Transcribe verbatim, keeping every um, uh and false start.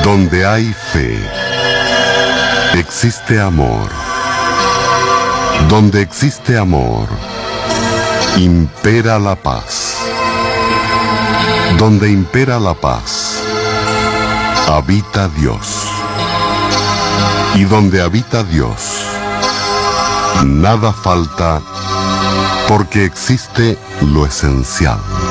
Donde hay fe, existe amor. Donde existe amor, impera la paz. Donde impera la paz, habita Dios. Y donde habita Dios, nada falta, porque existe lo esencial.